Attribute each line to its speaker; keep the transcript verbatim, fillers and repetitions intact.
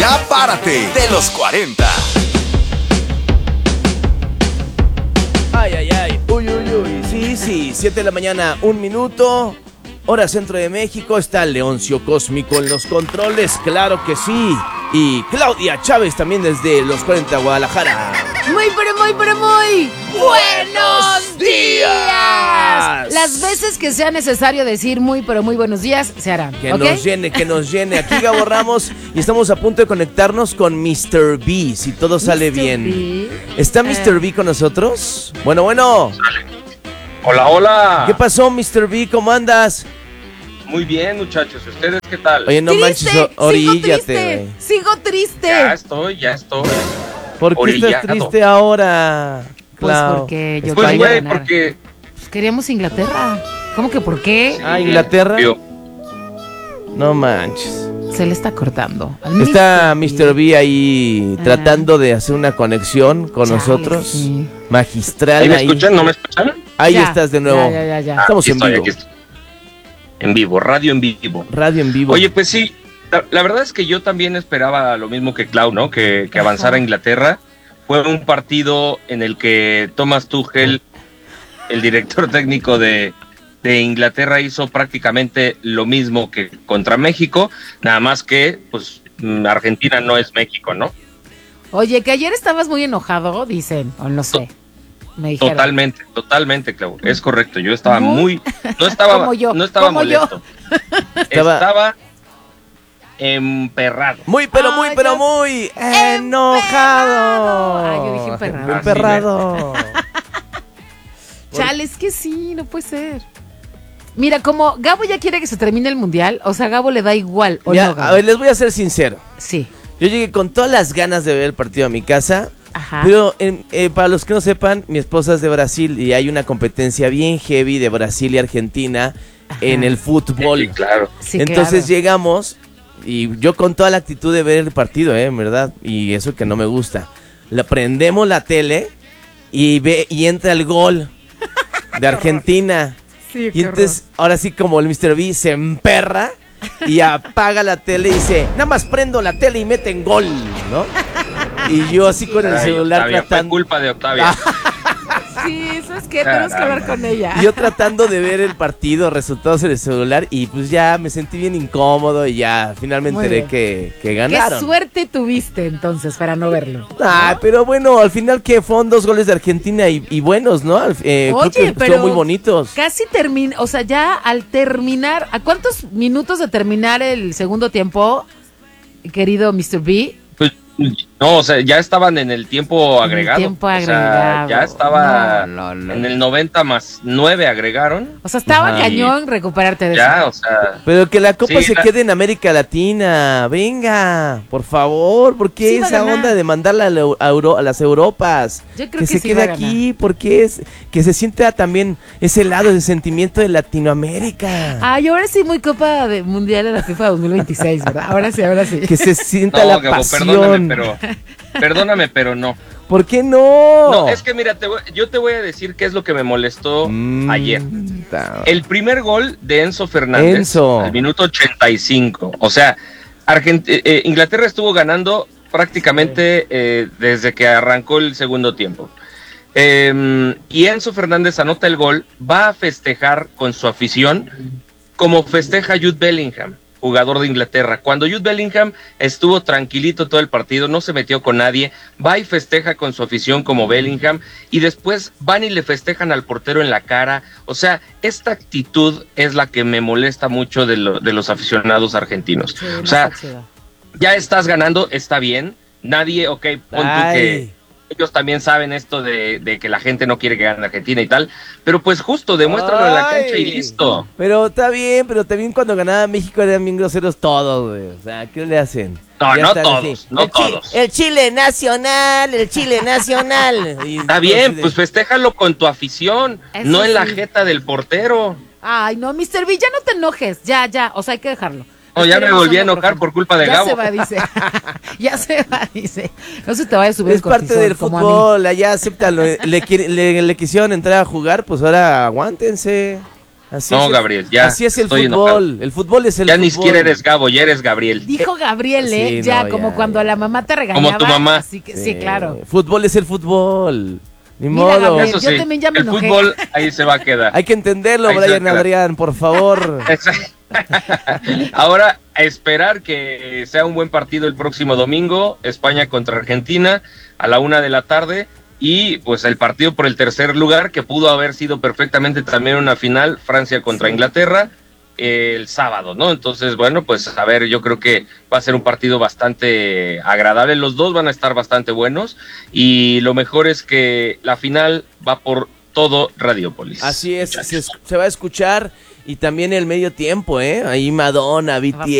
Speaker 1: Ya párate de los cuarenta.
Speaker 2: Ay, ay, ay, uy, uy, uy, sí, sí, siete de la mañana, un minuto, hora centro de México, está Leoncio Cósmico en los controles, claro que sí, y Claudia Chávez también desde los cuarenta Guadalajara.
Speaker 3: Muy, pero muy, pero muy buenos días. Las veces que sea necesario decir muy, pero muy buenos días, se harán.
Speaker 2: Que
Speaker 3: ¿okay?
Speaker 2: nos llene, que nos llene. Aquí Gabo Ramos y estamos a punto de conectarnos con míster B, si todo sale
Speaker 3: míster
Speaker 2: bien.
Speaker 3: B.
Speaker 2: ¿Está míster
Speaker 3: Eh.
Speaker 2: B con nosotros? Bueno, bueno.
Speaker 4: Hola, hola.
Speaker 2: ¿Qué pasó, míster B? ¿Cómo andas?
Speaker 4: Muy bien, muchachos. ¿Ustedes qué tal?
Speaker 2: Oye, no
Speaker 3: Triste,
Speaker 2: manches, o- oríllate,
Speaker 3: sigo triste,
Speaker 2: güey.
Speaker 3: sigo triste.
Speaker 4: Ya estoy, ya estoy.
Speaker 2: ¿Por qué
Speaker 4: Orillado.
Speaker 2: estás triste ahora,
Speaker 3: Pues
Speaker 2: Clau?
Speaker 3: porque yo
Speaker 4: Pues,
Speaker 3: quería
Speaker 4: güey,
Speaker 3: ganar.
Speaker 4: porque...
Speaker 3: Pues queríamos Inglaterra. ¿Cómo que por qué?
Speaker 2: Ah, Inglaterra.
Speaker 4: Yo-
Speaker 2: No manches.
Speaker 3: Se le está cortando. Al
Speaker 2: Está
Speaker 3: míster
Speaker 2: míster B ahí
Speaker 3: Ah.
Speaker 2: tratando de hacer una conexión con
Speaker 3: Chale,
Speaker 2: nosotros.
Speaker 3: sí.
Speaker 2: Magistral.
Speaker 4: ¿Ahí me
Speaker 2: ahí.
Speaker 4: escuchan? ¿No me escuchan?
Speaker 2: Ahí
Speaker 3: Ya,
Speaker 2: estás de nuevo.
Speaker 3: ya, ya, ya, ya.
Speaker 4: Ah,
Speaker 2: Estamos
Speaker 4: aquí
Speaker 2: en
Speaker 4: estoy,
Speaker 2: vivo.
Speaker 4: aquí estoy. En vivo, radio en vivo.
Speaker 2: Radio en vivo.
Speaker 4: Oye, pues sí, la, la verdad es que yo también esperaba lo mismo que Clau, ¿no? Que, que
Speaker 3: Ajá.
Speaker 4: avanzara Inglaterra. Fue un partido en el que Thomas Tuchel, el director técnico de, de Inglaterra, hizo prácticamente lo mismo que contra México, nada más que, pues, mm, Argentina no es México, ¿no?
Speaker 3: Oye, que ayer estabas muy enojado, dicen, o no sé. Me dijeron.
Speaker 4: Totalmente, totalmente, Clau. Es correcto. Yo estaba
Speaker 3: Muy-
Speaker 4: muy, no estaba,
Speaker 3: Como yo,
Speaker 4: no estaba
Speaker 3: como yo.
Speaker 4: molesto.
Speaker 2: Estaba-
Speaker 4: Estaba emperrado.
Speaker 2: Muy, pero muy,
Speaker 3: Ay,
Speaker 2: pero
Speaker 3: ya-
Speaker 2: muy enojado.
Speaker 3: Ah, yo dije emperrado.
Speaker 2: Emperrado.
Speaker 3: Chale, es que sí, no puede ser. Mira, como Gabo ya quiere que se termine el mundial, o sea, Gabo le da igual, ¿o
Speaker 2: Ya,
Speaker 3: no, Gabo?
Speaker 2: a ver, les voy a ser sincero.
Speaker 3: Sí.
Speaker 2: Yo llegué con todas las ganas de ver el partido a mi casa.
Speaker 3: Ajá.
Speaker 2: Pero en- eh, para los que no sepan, mi esposa es de Brasil y hay una competencia bien heavy de Brasil y Argentina
Speaker 3: Ajá.
Speaker 2: en el fútbol.
Speaker 4: Sí, claro.
Speaker 3: Sí,
Speaker 2: Entonces
Speaker 3: claro.
Speaker 2: llegamos y yo con toda la actitud de ver el partido, eh, en verdad, y eso que no me gusta. La prendemos la tele y ve y entra el gol de Argentina.
Speaker 3: Sí,
Speaker 2: Y
Speaker 3: qué
Speaker 2: entonces, ahora sí, como el míster B se emperra y apaga la tele y dice, nada más prendo la tele y meten gol, ¿no? Y yo así con el
Speaker 4: Ay,
Speaker 2: celular
Speaker 4: Octavia, fue
Speaker 2: tratando...
Speaker 4: culpa de Octavia.
Speaker 3: Sí, eso es que tenemos que hablar con ella.
Speaker 2: Yo tratando de ver el partido, resultados en el celular, y pues ya me sentí bien incómodo y ya finalmente
Speaker 3: Muy
Speaker 2: enteré
Speaker 3: bien.
Speaker 2: que, que
Speaker 3: Qué
Speaker 2: ganaron.
Speaker 3: suerte tuviste entonces para no verlo.
Speaker 2: Ah, pero bueno, al final que fueron dos goles de Argentina y, y buenos, ¿no? Al- eh,
Speaker 3: Oye,
Speaker 2: creo que
Speaker 3: pero
Speaker 2: son muy bonitos.
Speaker 3: Casi termina, o sea, ya al terminar, ¿a cuántos minutos de terminar el segundo tiempo, querido míster B?
Speaker 4: Pues, no, o sea, ya estaban en el tiempo
Speaker 3: En el
Speaker 4: agregado.
Speaker 3: tiempo
Speaker 4: O sea,
Speaker 3: agregado.
Speaker 4: ya estaba
Speaker 3: No, no, no.
Speaker 4: en el noventa más nueve agregaron.
Speaker 3: O sea, estaba
Speaker 2: Ajá.
Speaker 3: cañón recuperarte de
Speaker 4: Ya,
Speaker 3: eso.
Speaker 4: o sea,
Speaker 2: Pero que la copa
Speaker 4: Sí,
Speaker 2: se
Speaker 4: la-
Speaker 2: quede en América Latina. Venga, por favor. ¿Por qué
Speaker 3: Sí va a
Speaker 2: esa
Speaker 3: ganar.
Speaker 2: onda de mandarla a, la Eu- a Euro- a las Europas?
Speaker 3: Yo creo
Speaker 2: que
Speaker 3: que
Speaker 2: se
Speaker 3: sí
Speaker 2: quede
Speaker 3: va a ganar.
Speaker 2: aquí. Porque es que se sienta también ese lado, ese sentimiento de Latinoamérica.
Speaker 3: Ay, ahora sí muy Copa de Mundial de la FIFA dos mil veintiséis, ¿verdad? Ahora sí, ahora sí.
Speaker 2: Que se sienta
Speaker 4: no,
Speaker 2: la
Speaker 4: Gabo,
Speaker 2: pasión.
Speaker 4: perdóname, pero perdóname, pero no.
Speaker 2: ¿Por qué no?
Speaker 4: No, es que mira, te voy- yo te voy a decir qué es lo que me molestó
Speaker 2: Mm,
Speaker 4: ayer.
Speaker 2: ta-
Speaker 4: El primer gol de Enzo Fernández
Speaker 2: Enzo.
Speaker 4: al minuto ochenta y cinco. O sea, Argent- eh, eh, Inglaterra estuvo ganando prácticamente eh, desde que arrancó el segundo tiempo. Eh, y Enzo Fernández anota el gol, va a festejar con su afición como festeja Jude Bellingham, jugador de Inglaterra. Cuando Jude Bellingham estuvo tranquilito todo el partido, no se metió con nadie, va y festeja con su afición como Bellingham, y después van y le festejan al portero en la cara. O sea, esta actitud es la que me molesta mucho de, lo- de los aficionados argentinos.
Speaker 3: Sí,
Speaker 4: O
Speaker 3: no
Speaker 4: sea,
Speaker 3: está chido.
Speaker 4: ya estás ganando, está bien. Nadie, ok, pon tú
Speaker 2: Ay.
Speaker 4: que ellos también saben esto de, de que la gente no quiere que gane Argentina y tal, pero pues justo, demuéstralo en la
Speaker 2: Ay.
Speaker 4: cancha y listo.
Speaker 2: Pero está bien, pero también cuando ganaba México eran bien groseros todos, güey. O sea, ¿qué le hacen?
Speaker 4: No,
Speaker 2: Ya
Speaker 4: no
Speaker 2: están
Speaker 4: todos, no
Speaker 2: el chi-
Speaker 4: todos.
Speaker 2: el Chile nacional, el Chile nacional. Y
Speaker 4: Está
Speaker 2: así
Speaker 4: bien,
Speaker 2: de-
Speaker 4: pues festéjalo con tu afición,
Speaker 3: Eso
Speaker 4: no en la
Speaker 3: sí.
Speaker 4: jeta del portero.
Speaker 3: Ay, no, míster B, ya no te enojes. Ya, ya, o sea, hay que dejarlo.
Speaker 4: No, ya me
Speaker 3: Esperemos
Speaker 4: volví a
Speaker 3: una
Speaker 4: enojar
Speaker 3: profunda-
Speaker 4: por culpa de
Speaker 3: ya
Speaker 4: Gabo.
Speaker 3: se va, dice. Ya se va, dice. No se te vaya a subir
Speaker 2: Es
Speaker 3: el
Speaker 2: parte
Speaker 3: cortisol,
Speaker 2: del
Speaker 3: como a mí.
Speaker 2: fútbol, allá acéptalo. Le, quiere- le, le quisieron entrar a jugar, pues ahora aguántense. Así
Speaker 4: no,
Speaker 2: es,
Speaker 4: Gabriel, ya.
Speaker 2: Así es el
Speaker 4: estoy
Speaker 2: fútbol.
Speaker 4: enojado.
Speaker 2: El fútbol es el
Speaker 4: Ya
Speaker 2: fútbol.
Speaker 4: ni siquiera eres Gabo, ya eres Gabriel.
Speaker 3: Dijo Gabriel, ¿eh?
Speaker 2: Sí,
Speaker 3: ya,
Speaker 2: no,
Speaker 3: como
Speaker 2: ya,
Speaker 3: cuando
Speaker 2: ya.
Speaker 3: la mamá te regañaba.
Speaker 4: Como tu mamá.
Speaker 3: Así que, sí, claro.
Speaker 2: Fútbol es el fútbol. Ni
Speaker 3: Mira,
Speaker 2: modo.
Speaker 3: Gabriel,
Speaker 4: Eso
Speaker 3: yo
Speaker 4: sí,
Speaker 3: también ya me
Speaker 4: el
Speaker 3: enojé.
Speaker 4: fútbol ahí se va a quedar.
Speaker 2: Hay que entenderlo,
Speaker 4: Ahí se
Speaker 2: Brian
Speaker 4: queda.
Speaker 2: Adrián, por favor.
Speaker 4: Ahora, a esperar que sea un buen partido el próximo domingo, España contra Argentina, a la una de la tarde, y pues el partido por el tercer lugar, que pudo haber sido perfectamente también una final, Francia contra Inglaterra, eh, el sábado, ¿no? Entonces, bueno, pues a ver, yo creo que va a ser un partido bastante agradable, los dos van a estar bastante buenos, y lo mejor es que la final va por todo Radiopolis.
Speaker 2: Así es, se, se va a escuchar y también el medio tiempo, ¿eh? Ahí Madonna, B T S.